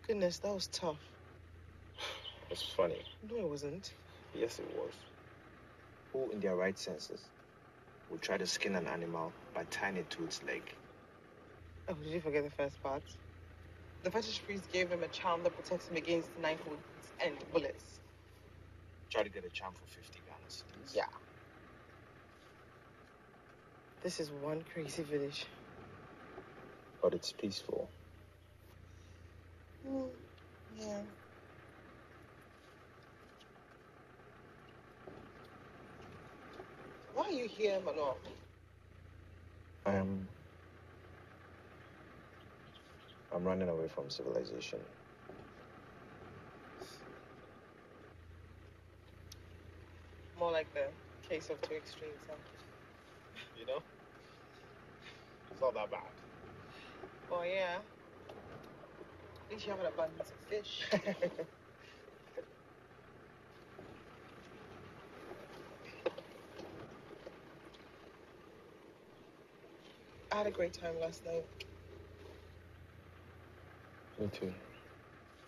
Goodness, that was tough. It's funny. No, it wasn't. Yes, it was. Who in their right senses would try to skin an animal by tying it to its leg? Oh, did you forget the first part? The fetish priest gave him a charm that protects him against knife wounds and bullets. Try to get a charm for 50 Ghana cedis. Yeah. This is one crazy village. But it's peaceful. Yeah. Why are you here, Manuel? I'm running away from civilization. More like the case of two extremes, huh? You know? It's not that bad. Oh, yeah. At least you have an abundance of fish. I had a great time last night. Me too.